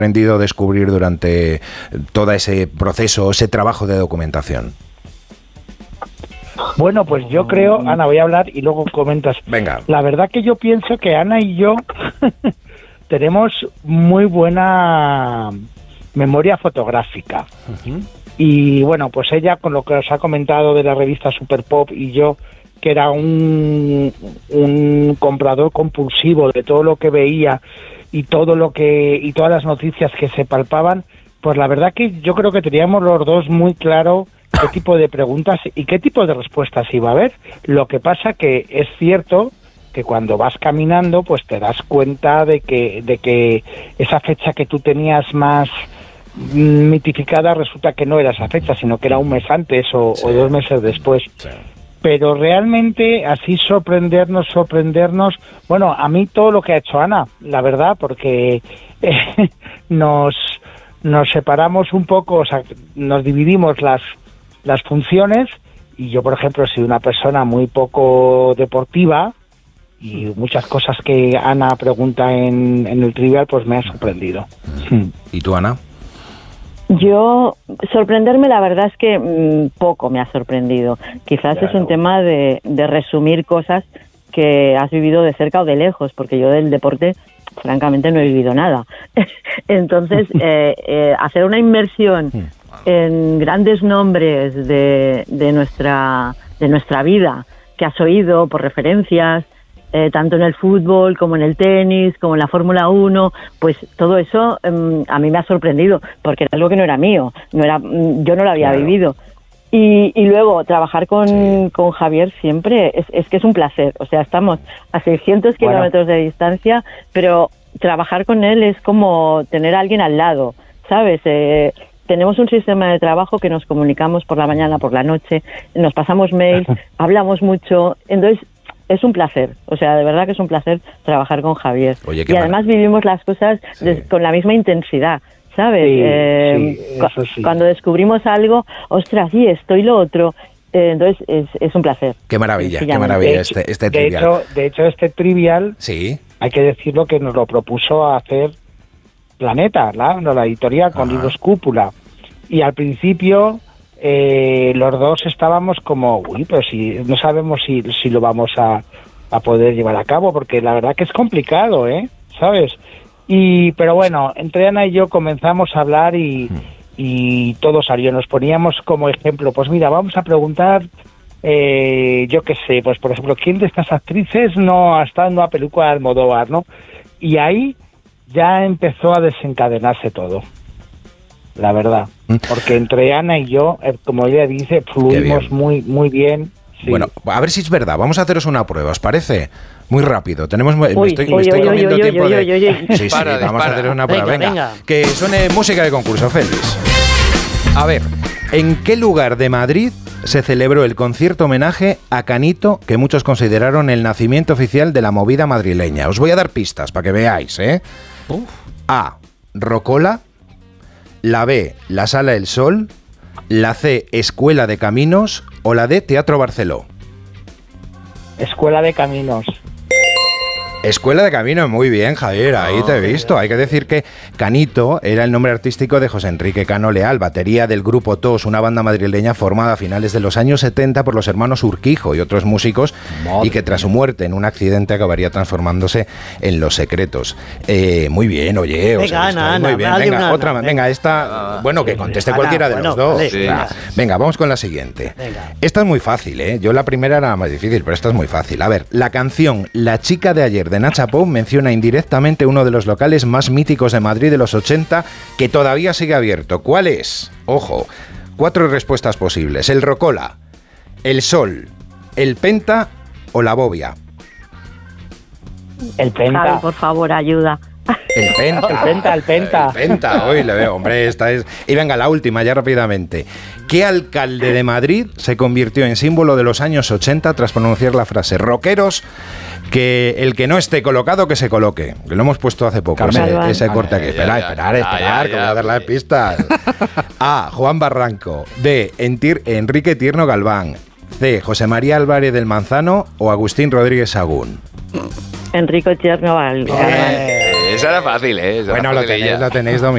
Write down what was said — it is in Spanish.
aprendido a descubrir durante todo ese proceso, ese trabajo de documentación? Bueno, pues yo creo, Ana, voy a hablar y luego comentas. Venga. La verdad que yo pienso que Ana y yo tenemos muy buena memoria fotográfica. Uh-huh. Y bueno, pues ella, con lo que os ha comentado de la revista Super Pop, y yo, que era un comprador compulsivo de todo lo que veía y todas las noticias que se palpaban, pues la verdad que yo creo que teníamos los dos muy claro qué tipo de preguntas y qué tipo de respuestas iba a haber. Lo que pasa que es cierto que cuando vas caminando, pues te das cuenta de que esa fecha que tú tenías más mitificada resulta que no era esa fecha, sino que era un mes antes o 2 meses después. Sí. Pero realmente así sorprendernos, bueno, a mí todo lo que ha hecho Ana, la verdad, porque nos separamos un poco, o sea, nos dividimos las funciones, y yo, por ejemplo, soy una persona muy poco deportiva, y muchas cosas que Ana pregunta en el Trivial, pues me ha sorprendido. ¿Y tú, Ana? Yo, sorprenderme, la verdad es que poco me ha sorprendido. Quizás es un tema de resumir cosas que has vivido de cerca o de lejos, porque yo del deporte, francamente, no he vivido nada. Entonces, hacer una inmersión en grandes nombres de nuestra vida, que has oído por referencias, tanto en el fútbol como en el tenis, como en la Fórmula 1, pues todo eso a mí me ha sorprendido, porque era algo que no era mío, yo no lo había vivido. Y luego, trabajar con Javier siempre es que es un placer. O sea, estamos a 600 kilómetros de distancia, pero trabajar con él es como tener a alguien al lado, ¿sabes? Tenemos un sistema de trabajo que nos comunicamos por la mañana, por la noche, nos pasamos mails, hablamos mucho, entonces es un placer, o sea, de verdad que es un placer trabajar con Javier. Oye, y además vivimos las cosas con la misma intensidad, ¿sabes? Sí, cuando descubrimos algo, ostras, sí, esto y lo otro, entonces es un placer. Qué maravilla este trivial. De hecho, este trivial, hay que decirlo que nos lo propuso hacer Planeta, la editorial, con Libros Cúpula. Y al principio los dos estábamos como, pero si no sabemos si lo vamos a poder llevar a cabo, porque la verdad que es complicado, ¿sabes? Pero bueno, entre Ana y yo comenzamos a hablar y todo salió. Nos poníamos como ejemplo, pues mira, vamos a preguntar, yo qué sé, pues por ejemplo, ¿quién de estas actrices no ha estado en una película de Almodóvar, ¿no? Y ahí ya empezó a desencadenarse todo, la verdad, porque entre Ana y yo, como ella dice, fluimos muy, muy bien. Sí. Bueno, a ver si es verdad, vamos a haceros una prueba, ¿os parece? Muy rápido, tenemos me estoy comiendo tiempo de... Sí, vamos a hacer una prueba, venga. Que suene música de concurso, Félix. A ver, ¿en qué lugar de Madrid se celebró el concierto homenaje a Canito, que muchos consideraron el nacimiento oficial de la movida madrileña? Os voy a dar pistas para que veáis, A, Rocola. La B, la Sala del Sol. La C, Escuela de Caminos. O la D, Teatro Barceló. Escuela de Caminos. Escuela de Caminos, muy bien, Javier, ahí te he visto. Hay que decir que Canito era el nombre artístico de José Enrique Cano Leal, batería del grupo TOS, una banda madrileña formada a finales de los años 70 por los hermanos Urquijo y otros músicos, y que tras su muerte en un accidente acabaría transformándose en Los Secretos. Muy bien, oye, venga, Ana, muy bien. Venga, otra más. Venga, esta, bueno, que conteste cualquiera de los dos. Sí. Venga, vamos con la siguiente. Venga. Esta es muy fácil, Yo la primera era más difícil, pero esta es muy fácil. A ver, la canción La chica de ayer de Nacha Pou menciona indirectamente uno de los locales más míticos de Madrid de los 80 que todavía sigue abierto. ¿Cuál es? Ojo, 4 respuestas posibles. El Rocola, el Sol, el Penta o la Bobia. El Penta. Javi, por favor, ayuda. El Penta. El Penta. Hoy le veo, hombre, esta es... Y venga, la última, ya rápidamente. ¿Qué alcalde de Madrid se convirtió en símbolo de los años 80 tras pronunciar la frase rockeros, que el que no esté colocado, que se coloque? Que lo hemos puesto hace poco, ese corte aquí. Esperar, que voy a dar las pistas. A, Juan Barranco. B, Enrique Tierno Galván. C, José María Álvarez del Manzano o Agustín Rodríguez Sagún. Enrique Tierno Galván. Esa era fácil, Bueno, lo tenéis dominado.